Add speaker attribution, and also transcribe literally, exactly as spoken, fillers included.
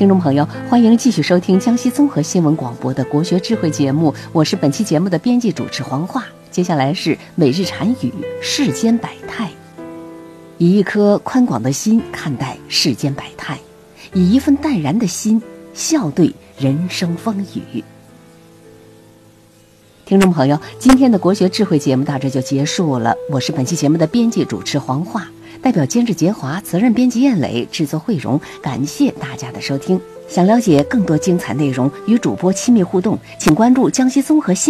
Speaker 1: 听众朋友，欢迎继续收听江西综合新闻广播的国学智慧节目，我是本期节目的编辑主持黄华。接下来是每日禅语，世间百态。以一颗宽广的心看待世间百态，以一份淡然的心笑对人生风雨。听众朋友，今天的国学智慧节目到这就结束了，我是本期节目的编辑主持黄华，代表监制杰华，责任编辑燕磊，制作慧荣，感谢大家的收听。想了解更多精彩内容，与主播亲密互动，请关注江西综合新